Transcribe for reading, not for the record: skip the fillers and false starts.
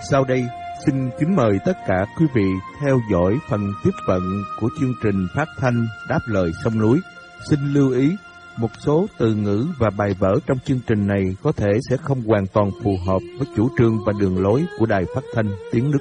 Sau đây, xin kính mời tất cả quý vị theo dõi phần tiếp cận của chương trình phát thanh Đáp lời sông núi. Xin lưu ý, một số từ ngữ và bài vở trong chương trình này có thể sẽ không hoàn toàn phù hợp với chủ trương và đường lối của Đài Phát thanh Tiếng Nước